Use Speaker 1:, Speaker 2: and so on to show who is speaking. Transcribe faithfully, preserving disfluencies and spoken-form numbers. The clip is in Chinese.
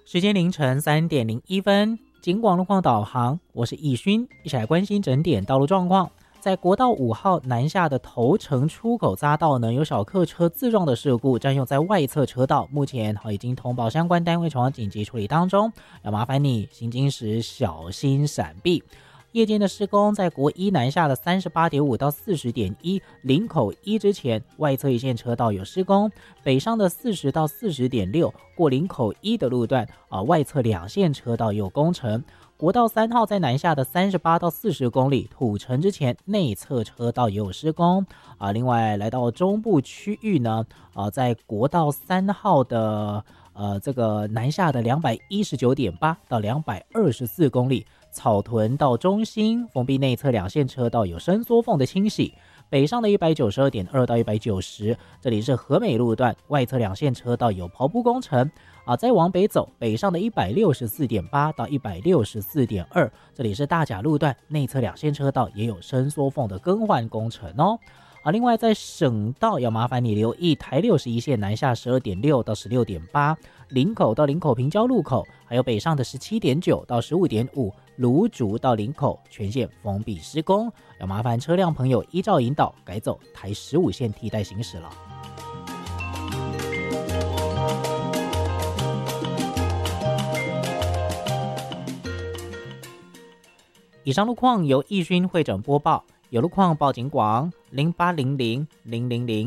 Speaker 1: 时间凌晨三点零一分，警广路况导航，我是易勋，一起来关心整点道路状况。在国道五号南下的头城出口匝道呢，有小客车自撞的事故，占用在外侧车道，目前已经通报相关单位前往紧急处理当中，要麻烦你行经时小心闪避。夜间的施工在国一南下的 三十八点五 到 四十点一 林口一之前，外侧一线车道有施工，北上的四十到 四十点六 过林口一的路段、呃、外侧两线车道有工程。国道三号在南下的三十八到四十公里土城之前，内侧车道也有施工、呃、另外来到中部区域呢、呃、在国道三号的呃，这个南下的 两百一十九点八 到两百二十四公里，草屯到中心封闭内侧两线车道有伸缩缝的清洗，北上的 一百九十二点二 到一百九十，这里是和美路段外侧两线车道有刨铺工程啊，再往北走，北上的 一百六十四点八 到一百六十四点二，这里是大甲路段内侧两线车道也有伸缩缝的更换工程哦。啊，另外在省道要麻烦你留意台六十一线南下 十二点六 到 十六点八， 林口到林口平交路口，还有北上的 十七点九 到 十五点五， 芦竹到林口全线封闭施工，要麻烦车辆朋友依照引导改走台十五线替代行驶了。以上路况由易勋会诊播报，有路况报警广零八零零零零零